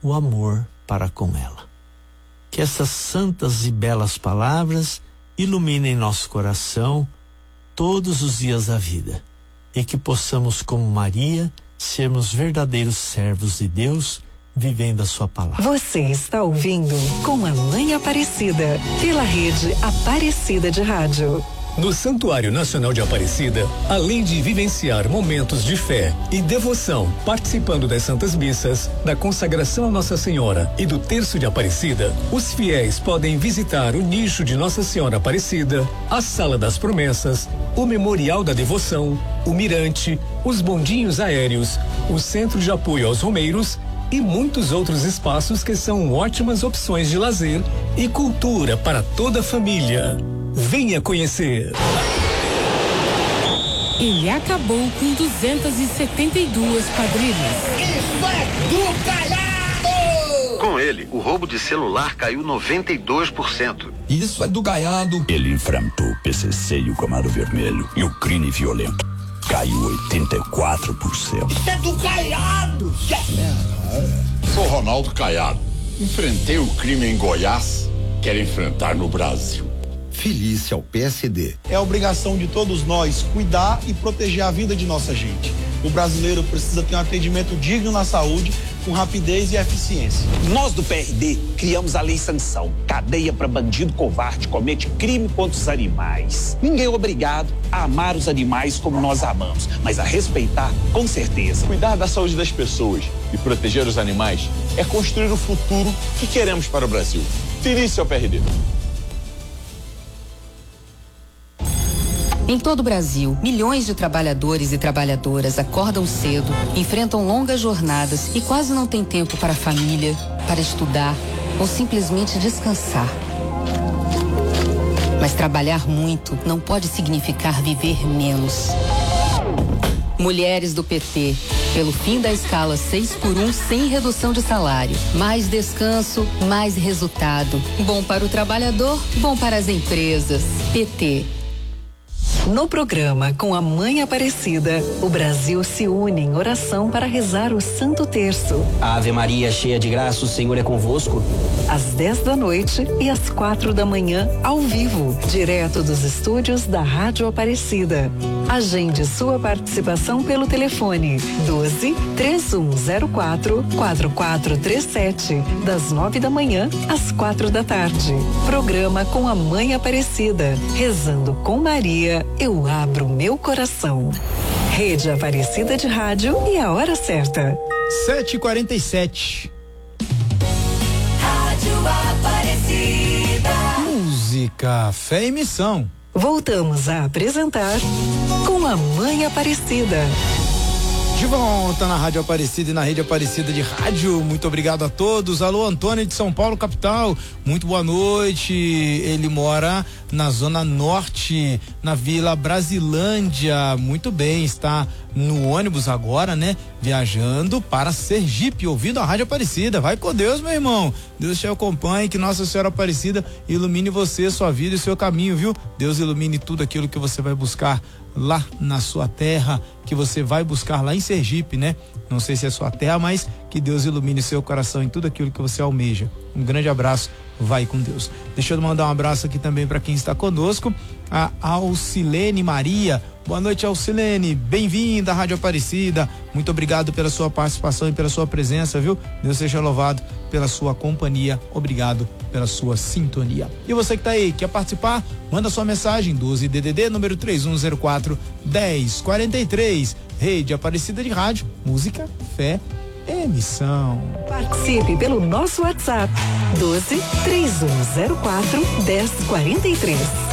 o amor para com ela. Que essas santas e belas palavras iluminem nosso coração todos os dias da vida e que possamos, como Maria, sermos verdadeiros servos de Deus, vivendo a sua palavra. Você está ouvindo Com a Mãe Aparecida, pela rede Aparecida de Rádio. No Santuário Nacional de Aparecida, além de vivenciar momentos de fé e devoção, participando das Santas Missas, da consagração a Nossa Senhora e do Terço de Aparecida, os fiéis podem visitar o nicho de Nossa Senhora Aparecida, a Sala das Promessas, o Memorial da Devoção, o Mirante, os bondinhos aéreos, o Centro de Apoio aos Romeiros e muitos outros espaços que são ótimas opções de lazer e cultura para toda a família. Venha conhecer. Ele acabou com 272 quadrilhas. Isso é do Gaiado! Com ele, o roubo de celular caiu 92%. Isso é do Gaiado. Ele enfrentou o PCC e o Comando Vermelho e o crime violento. Caiu 84%. Isso é do Gaiado! Sou Ronaldo Caiado. Enfrentei o crime em Goiás, quero enfrentar no Brasil. Filie-se ao PSD. É obrigação de todos nós cuidar e proteger a vida de nossa gente. O brasileiro precisa ter um atendimento digno na saúde, com rapidez e eficiência. Nós do PRD criamos a Lei Sanção, cadeia para bandido covarde comete crime contra os animais. Ninguém é obrigado a amar os animais como nós amamos, mas a respeitar com certeza. Cuidar da saúde das pessoas e proteger os animais é construir o futuro que queremos para o Brasil. Filie-se ao PRD. Em todo o Brasil, milhões de trabalhadores e trabalhadoras acordam cedo, enfrentam longas jornadas e quase não têm tempo para a família, para estudar ou simplesmente descansar. Mas trabalhar muito não pode significar viver menos. Mulheres do PT, pelo fim da escala 6x1 sem redução de salário. Mais descanso, mais resultado. Bom para o trabalhador, bom para as empresas. PT. No programa Com a Mãe Aparecida, o Brasil se une em oração para rezar o Santo Terço. Ave Maria, cheia de graça, o Senhor é convosco. Às 10 da noite e às 4 da manhã, ao vivo, direto dos estúdios da Rádio Aparecida. Agende sua participação pelo telefone 12-3104-4437, das 9 da manhã às 4 da tarde. Programa Com a Mãe Aparecida, rezando com Maria, eu abro meu coração. Rede Aparecida de Rádio e a hora certa. 7h47. Rádio Aparecida. Música, fé e missão. Voltamos a apresentar Com a Mãe Aparecida. De volta na Rádio Aparecida e na Rede Aparecida de Rádio. Muito obrigado a todos. Alô, Antônio de São Paulo, capital. Muito boa noite. Ele mora na Zona Norte, na Vila Brasilândia. Muito bem, está no ônibus agora, né? Viajando para Sergipe, ouvindo a Rádio Aparecida. Vai com Deus, meu irmão. Deus te acompanhe, que Nossa Senhora Aparecida ilumine você, sua vida e seu caminho, viu? Deus ilumine tudo aquilo que você vai buscar lá na sua terra, que você vai buscar lá em Sergipe, né? Não sei se é sua terra, mas que Deus ilumine seu coração em tudo aquilo que você almeja. Um grande abraço, vai com Deus. Deixa eu mandar um abraço aqui também para quem está conosco, a Alcilene Maria. Boa noite, Alcilene, bem-vinda à Rádio Aparecida, muito obrigado pela sua participação e pela sua presença, viu? Deus seja louvado pela sua companhia, obrigado pela sua sintonia. E você que tá aí, quer participar? Manda sua mensagem, 12 DDD, número 3104-1043, Rede Aparecida de Rádio, música, fé, emissão. Participe pelo nosso WhatsApp, 12-3104-1043.